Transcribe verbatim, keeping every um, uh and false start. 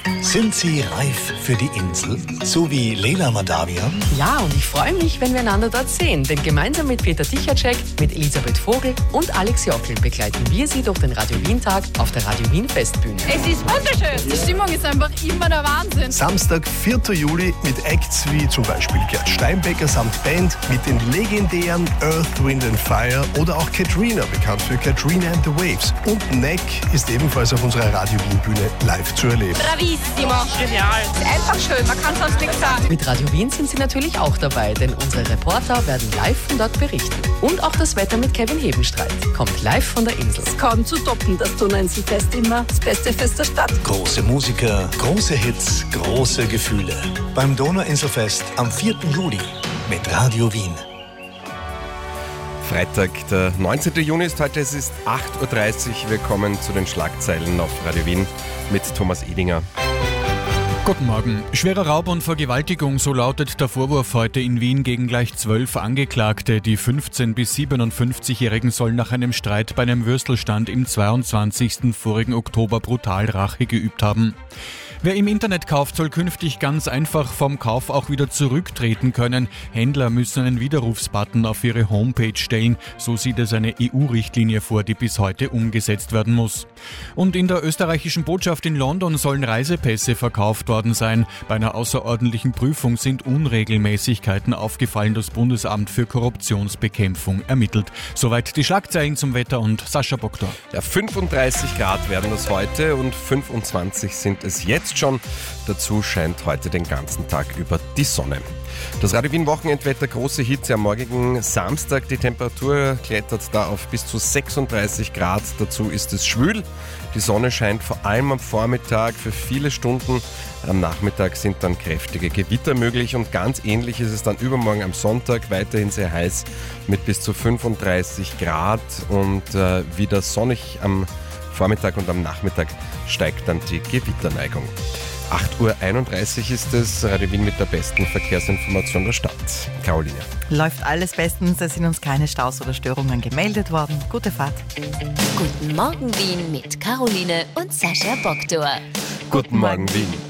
Sind Sie reif für die Insel? So wie Leila Madavian? Ja, und ich freue mich, wenn wir einander dort sehen. Denn gemeinsam mit Peter Tichacek, mit Elisabeth Vogel und Alex Jockel begleiten wir Sie durch den Radio Wien Tag auf der Radio Wien Festbühne. Es ist wunderschön. Die Stimmung ist einfach immer der Wahnsinn. Samstag, vierten Juli mit Acts wie zum Beispiel Gerd Steinbecker samt Band, mit den legendären Earth, Wind and Fire oder auch Katrina, bekannt für Katrina and the Waves. Und Neck ist ebenfalls auf unserer Radio Wien Bühne live zu erleben. Bravissimo. Genial. Ist einfach schön, man kann sonst nichts sagen. Mit Radio Wien sind Sie natürlich auch dabei, denn unsere Reporter werden live von dort berichten. Und auch das Wetter mit Kevin Hebenstreit kommt live von der Insel. Kaum zu toppen, das Donauinselfest immer das beste Fest der Stadt. Große Musiker, große Hits, große Gefühle. Beim Donauinselfest am vierten Juli mit Radio Wien. Freitag, der neunzehnten Juni ist heute, es ist acht Uhr dreißig. Willkommen zu den Schlagzeilen auf Radio Wien mit Thomas Edinger. Guten Morgen. Schwerer Raub und Vergewaltigung, so lautet der Vorwurf heute in Wien gegen gleich zwölf Angeklagte. Die fünfzehn- bis siebenundfünfzigjährigen sollen nach einem Streit bei einem Würstelstand im zweiundzwanzigsten vorigen Oktober brutal Rache geübt haben. Wer im Internet kauft, soll künftig ganz einfach vom Kauf auch wieder zurücktreten können. Händler müssen einen Widerrufsbutton auf ihre Homepage stellen. So sieht es eine E U-Richtlinie vor, die bis heute umgesetzt werden muss. Und in der österreichischen Botschaft in London sollen Reisepässe verkauft worden sein. Bei einer außerordentlichen Prüfung sind Unregelmäßigkeiten aufgefallen. Das Bundesamt für Korruptionsbekämpfung ermittelt. Soweit die Schlagzeilen zum Wetter und Sascha Boktor. Ja, fünfunddreißig Grad werden das heute und fünfundzwanzig sind es jetzt schon. Dazu scheint heute den ganzen Tag über die Sonne. Das Radio Wien Wochenendwetter, große Hitze am morgigen Samstag. Die Temperatur klettert da auf bis zu sechsunddreißig Grad. Dazu ist es schwül. Die Sonne scheint vor allem am Vormittag für viele Stunden. Am Nachmittag sind dann kräftige Gewitter möglich und ganz ähnlich ist es dann übermorgen am Sonntag. Weiterhin sehr heiß mit bis zu fünfunddreißig Grad und äh, wieder sonnig am Vormittag und am Nachmittag steigt dann die Gewitterneigung. acht Uhr einunddreißig ist es, Radio Wien mit der besten Verkehrsinformation der Stadt. Caroline. Läuft alles bestens, es sind uns keine Staus oder Störungen gemeldet worden. Gute Fahrt. Guten Morgen Wien mit Caroline und Sascha Boktor. Guten Morgen Wien.